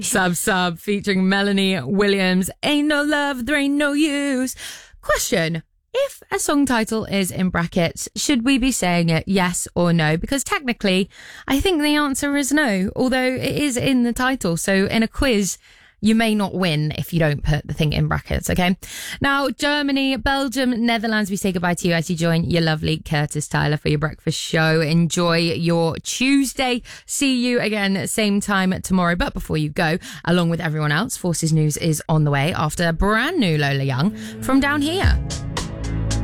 Sub Sub featuring Melanie Williams. Ain't no love, there ain't no use. Question. If a song title is in brackets, should we be saying it yes or no? Because technically, I think the answer is no, although it is in the title. So in a quiz, you may not win if you don't put the thing in brackets, okay? Now, Germany, Belgium, Netherlands, we say goodbye to you as you join your lovely Curtis Tyler for your breakfast show. Enjoy your Tuesday. See you again same time tomorrow. But before you go, along with everyone else, Forces News is on the way after brand new Lola Young from Down Here.